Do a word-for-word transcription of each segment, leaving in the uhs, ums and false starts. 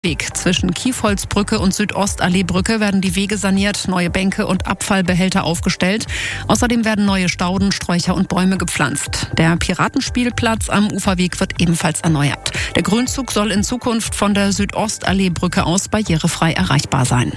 Weg. Zwischen Kiefholzbrücke und Südostalleebrücke werden die Wege saniert, neue Bänke und Abfallbehälter aufgestellt. Außerdem werden neue Stauden, Sträucher und Bäume gepflanzt. Der Piratenspielplatz am Uferweg wird ebenfalls erneuert. Der Grünzug soll in Zukunft von der Südostalleebrücke aus barrierefrei erreichbar sein.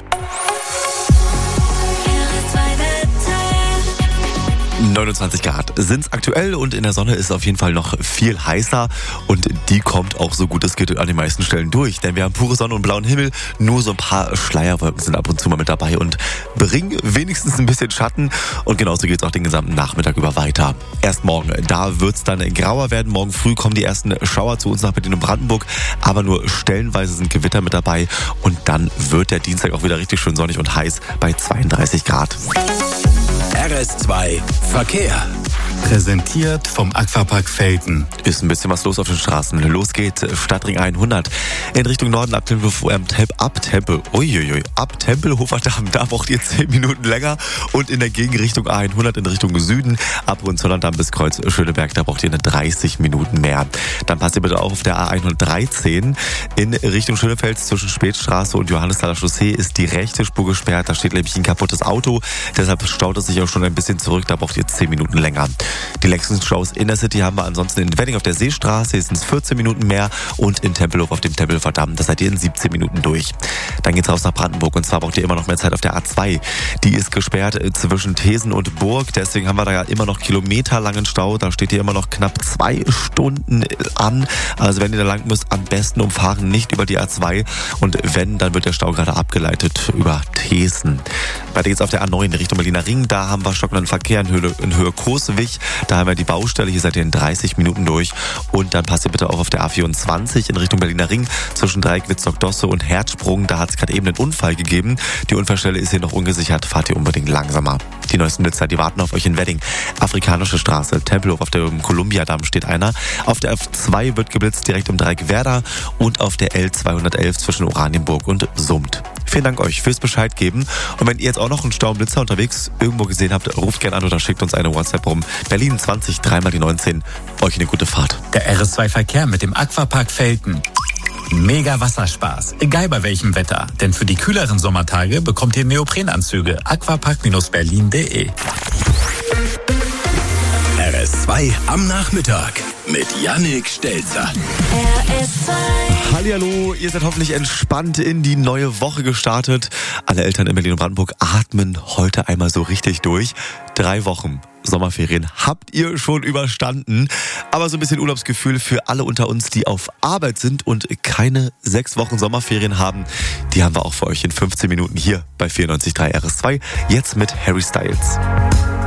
neunundzwanzig Grad sind's aktuell und in der Sonne ist auf jeden Fall noch viel heißer und die kommt auch so gut es geht an den meisten Stellen durch, denn wir haben pure Sonne und blauen Himmel, nur so ein paar Schleierwolken sind ab und zu mal mit dabei und bringen wenigstens ein bisschen Schatten und genauso geht's auch den gesamten Nachmittag über weiter. Erst morgen, da wird's dann grauer werden, morgen früh kommen die ersten Schauer zu uns nach Berlin und Brandenburg, aber nur stellenweise sind Gewitter mit dabei und dann wird der Dienstag auch wieder richtig schön sonnig und heiß bei zweiunddreißig Grad. R S zwei Verkehr. Präsentiert vom Aquapark Velten. Ist ein bisschen was los auf den Straßen. Los geht Stadtring hundert in Richtung Norden ab Tempelhof, ähm, ab Tempel, uiuiui, ab Tempelhofer Damm. Da braucht ihr zehn Minuten länger und in der Gegenrichtung A hundert in Richtung Süden ab Hohenzollern-Damm bis Kreuz Schöneberg. Da braucht ihr eine dreißig Minuten mehr. Dann passt ihr bitte auch auf der A hundertdreizehn in Richtung Schönefeld zwischen Spätstraße und Johannesthaler Chaussee ist die rechte Spur gesperrt. Da steht nämlich ein kaputtes Auto. Deshalb staut es sich auch schon ein bisschen zurück. Da braucht ihr zehn Minuten länger. Die längsten Staus in der City haben wir ansonsten in Wedding auf der Seestraße, hier sind es vierzehn Minuten mehr und in Tempelhof auf dem Tempelhofer Damm, da seid ihr in siebzehn Minuten durch. Dann geht's raus nach Brandenburg und zwar braucht ihr immer noch mehr Zeit auf der A zwei. Die ist gesperrt zwischen Thesen und Burg, deswegen haben wir da ja immer noch kilometerlangen Stau, da steht ihr immer noch knapp zwei Stunden an. Also wenn ihr da lang müsst, am besten umfahren, nicht über die A zwei und wenn, dann wird der Stau gerade abgeleitet über Thesen. Weiter geht's auf der A neun in Richtung Berliner Ring, da haben wir stockenden Verkehr in Höhe, in Höhe Coswig. Da haben wir die Baustelle, hier seid ihr in dreißig Minuten durch. Und dann passt ihr bitte auch auf der A vierundzwanzig in Richtung Berliner Ring zwischen Dreieck, Wittstock, Dosse und Herzsprung. Da hat es gerade eben einen Unfall gegeben. Die Unfallstelle ist hier noch ungesichert. Fahrt ihr unbedingt langsamer. Die neuesten Blitzer, die warten auf euch in Wedding. Afrikanische Straße, Tempelhof auf dem Columbia-Damm steht einer. Auf der F zwei wird geblitzt direkt um Dreieck Werder und auf der L zweihundertelf zwischen Oranienburg und Summt. Vielen Dank euch fürs Bescheid geben. Und wenn ihr jetzt auch noch einen Staublitzer unterwegs irgendwo gesehen habt, ruft gerne an oder schickt uns eine WhatsApp rum. Berlin zwanzig, dreimal die neunzehn. Euch eine gute Fahrt. Der R S zwei Verkehr mit dem Aquapark Velten. Mega Wasserspaß, egal bei welchem Wetter. Denn für die kühleren Sommertage bekommt ihr Neoprenanzüge. aquapark Berlin punkt de. R S zwei am Nachmittag mit Yannick Stelzer. R S zwei. Hallihallo, ihr seid hoffentlich entspannt in die neue Woche gestartet. Alle Eltern in Berlin und Brandenburg atmen heute einmal so richtig durch. Drei Wochen Sommerferien habt ihr schon überstanden. Aber so ein bisschen Urlaubsgefühl für alle unter uns, die auf Arbeit sind und keine sechs Wochen Sommerferien haben. Die haben wir auch für euch in fünfzehn Minuten hier bei vierundneunzig Komma drei R S zwei. Jetzt mit Harry Styles.